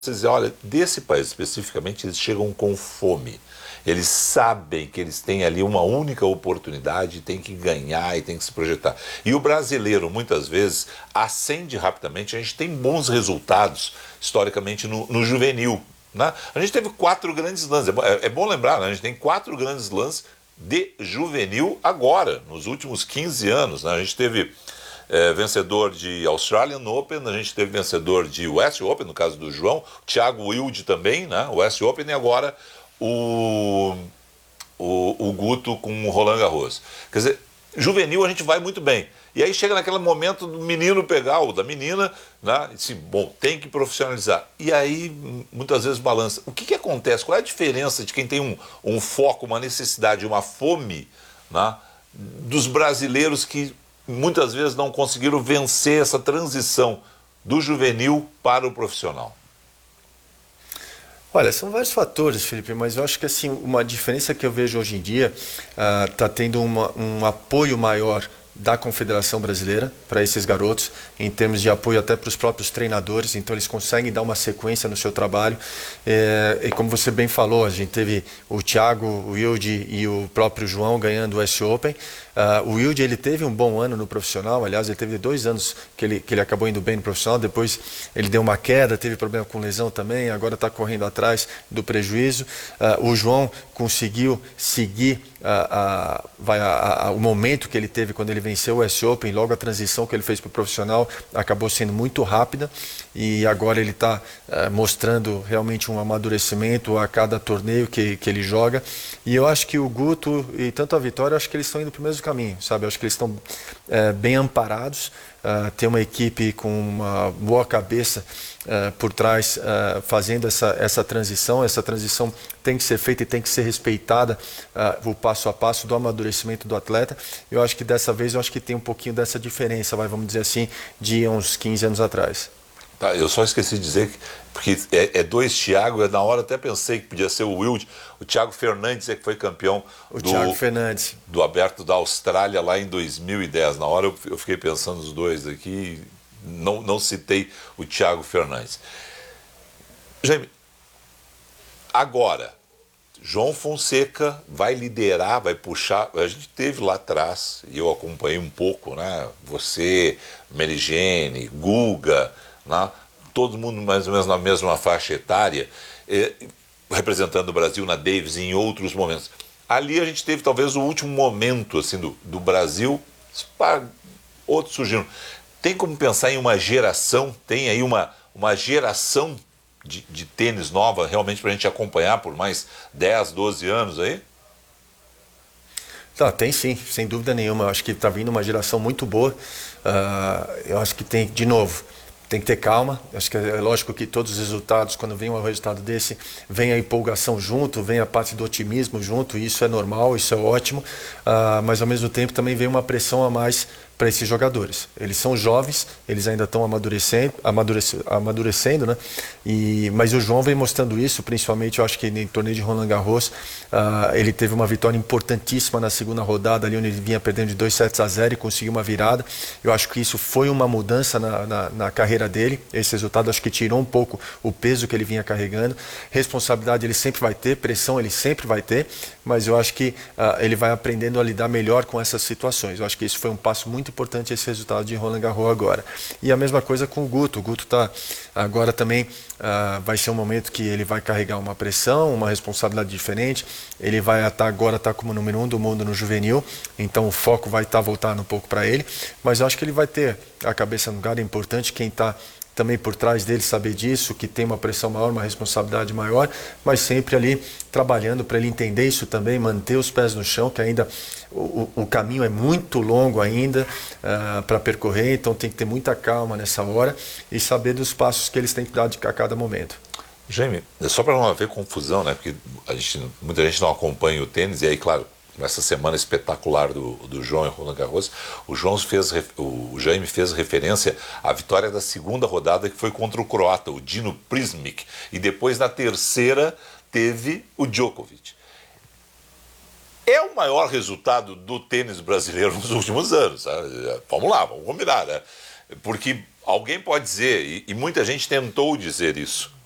Você dizer, olha, desse país especificamente, eles chegam com fome. Eles sabem que eles têm ali uma única oportunidade, tem que ganhar e tem que se projetar. E o brasileiro, muitas vezes, ascende rapidamente. A gente tem bons resultados, historicamente, no juvenil. Né? A gente teve 4 grandes lãs. É bom lembrar, né? A gente tem 4 grandes lãs de juvenil agora, nos últimos 15 anos. Né? A gente teve vencedor de Australian Open, a gente teve vencedor de US Open, no caso do João, Thiago Wilde também, né? US Open, e agora o Guto com o Roland Garros. Quer dizer, juvenil a gente vai muito bem. E aí chega naquele momento do menino pegar, ou da menina, né? E assim, bom, tem que profissionalizar. E aí, muitas vezes, balança. O que acontece? Qual é a diferença de quem tem um foco, uma necessidade, uma fome, né? Dos brasileiros que muitas vezes não conseguiram vencer essa transição do juvenil para o profissional? Olha, são vários fatores, Felipe, mas eu acho que assim, uma diferença que eu vejo hoje em dia está tendo um apoio maior da Confederação Brasileira para esses garotos, em termos de apoio até para os próprios treinadores, então eles conseguem dar uma sequência no seu trabalho. E como você bem falou, a gente teve o Thiago, o Wilde e o próprio João ganhando o US Open. O Wilde, ele teve um bom ano no profissional, aliás, ele teve 2 anos que ele acabou indo bem no profissional, depois ele deu uma queda, teve problema com lesão também, agora está correndo atrás do prejuízo. O João conseguiu seguir o momento que ele teve quando ele venceu o US Open, logo a transição que ele fez para o profissional acabou sendo muito rápida e agora ele está mostrando realmente um amadurecimento a cada torneio que ele joga. E eu acho que o Guto e tanto a Vitória, eu acho que eles estão indo para o mesmo caminho, sabe? Eu acho que eles estão bem amparados, tem uma equipe com uma boa cabeça por trás fazendo essa transição. Essa transição tem que ser feita e tem que ser respeitada, o passo a passo do amadurecimento do atleta. Eu acho que dessa vez, eu acho que tem um pouquinho dessa diferença, vamos dizer assim, de uns 15 anos atrás. Tá, eu só esqueci de dizer, porque é 2 Thiago, na hora até pensei que podia ser o Wilde, o Thiago Fernandes é que foi campeão Thiago Fernandes. Do Aberto da Austrália lá em 2010. Na hora eu fiquei pensando nos dois aqui, não citei o Thiago Fernandes. Jaime, agora, João Fonseca vai liderar, vai puxar. A gente teve lá atrás, e eu acompanhei um pouco, né? Você, Meligene, Guga, né? Todo mundo mais ou menos na mesma faixa etária, representando o Brasil na Davis e em outros momentos. Ali a gente teve talvez o último momento assim, do Brasil, outros surgiram. Tem como pensar em uma geração, tem aí uma geração de tênis nova realmente para a gente acompanhar por mais 10, 12 anos aí? Tá, tem sim, sem dúvida nenhuma. Eu acho que está vindo uma geração muito boa. Eu acho que tem, de novo, tem que ter calma. Acho que é lógico que todos os resultados, quando vem um resultado desse, vem a empolgação junto, vem a parte do otimismo junto, e isso é normal, isso é ótimo, mas ao mesmo tempo também vem uma pressão a mais para esses jogadores. Eles são jovens, eles ainda estão amadurecendo, né? Mas o João vem mostrando isso, principalmente eu acho que no torneio de Roland Garros, ele teve uma vitória importantíssima na segunda rodada, ali onde ele vinha perdendo de 2-0 e conseguiu uma virada. Eu acho que isso foi uma mudança na carreira dele. Esse resultado acho que tirou um pouco o peso que ele vinha carregando. Responsabilidade ele sempre vai ter, pressão ele sempre vai ter, mas eu acho que ele vai aprendendo a lidar melhor com essas situações. Eu acho que isso foi um passo muito importante, esse resultado de Roland Garros agora. E a mesma coisa com o Guto. O Guto tá agora também, vai ser um momento que ele vai carregar uma pressão, uma responsabilidade diferente. Ele vai agora estar como número 1 do mundo no juvenil, então o foco vai estar voltando um pouco para ele, mas eu acho que ele vai ter a cabeça no lugar. É importante quem está também por trás dele saber disso, que tem uma pressão maior, uma responsabilidade maior, mas sempre ali trabalhando para ele entender isso também, manter os pés no chão, que ainda o caminho é muito longo ainda para percorrer, então tem que ter muita calma nessa hora e saber dos passos que eles têm que dar a cada momento. Jaime, só para não haver confusão, né? Porque muita gente não acompanha o tênis, e aí, claro, nessa semana espetacular do João e Roland Garros, o Jaime fez referência à vitória da segunda rodada, que foi contra o croata, o Dino Prismic, e depois na terceira teve o Djokovic. É o maior resultado do tênis brasileiro nos últimos anos. Sabe? Vamos lá, vamos combinar, né? Porque alguém pode dizer, e muita gente tentou dizer isso,